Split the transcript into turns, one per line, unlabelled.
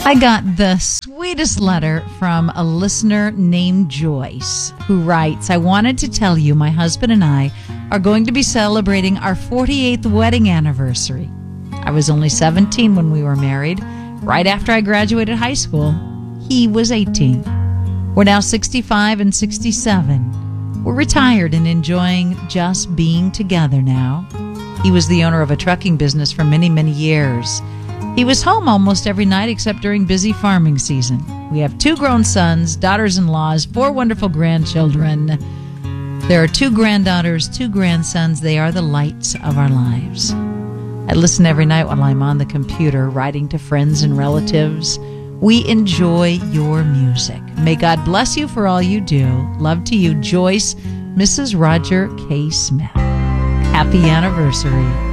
I got the sweetest letter from a listener named Joyce, who writes, I wanted to tell you my husband and I are going to be celebrating our 48th wedding anniversary. I was only 17 when we were married, right after I graduated high school. He was 18. We're now 65 and 67. We're retired and enjoying just being together now. He was the owner of a trucking business for many, many years. He was home almost every night except during busy farming season. We have 2 grown sons, daughters-in-laws, 4 wonderful grandchildren. There are 2 granddaughters, 2 grandsons. They are the lights of our lives. I listen every night while I'm on the computer, writing to friends and relatives. We enjoy your music. May God bless you for all you do. Love to you, Joyce, Mrs. Roger K. Smith. Happy anniversary.